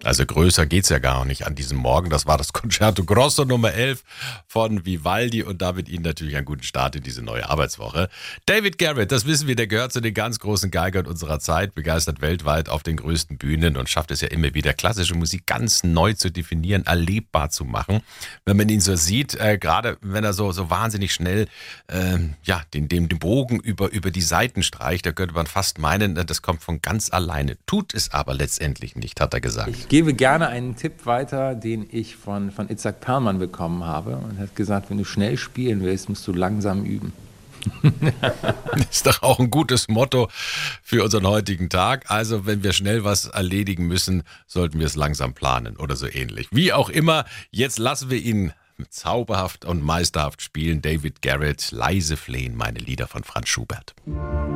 Also größer geht's ja gar nicht an diesem Morgen. Das war das Concerto Grosso Nummer 11 von Vivaldi und damit Ihnen natürlich einen guten Start in diese neue Arbeitswoche. David Garrett, das wissen wir, der gehört zu den ganz großen Geigern unserer Zeit, begeistert weltweit auf den größten Bühnen und schafft es ja immer wieder, klassische Musik ganz neu zu definieren, erlebbar zu machen. Wenn man ihn so sieht, gerade wenn er so wahnsinnig schnell den Bogen über die Seiten streicht, da könnte man fast meinen, das kommt von ganz alleine. Tut es aber letztendlich nicht, hat er gesagt. Ich gebe gerne einen Tipp weiter, den ich von Itzhak Perlman bekommen habe und hat gesagt, wenn du schnell spielen willst, musst du langsam üben. Ist doch auch ein gutes Motto für unseren heutigen Tag. Also wenn wir schnell was erledigen müssen, sollten wir es langsam planen oder so ähnlich. Wie auch immer, jetzt lassen wir ihn zauberhaft und meisterhaft spielen. David Garrett, Leise flehen, meine Lieder von Franz Schubert.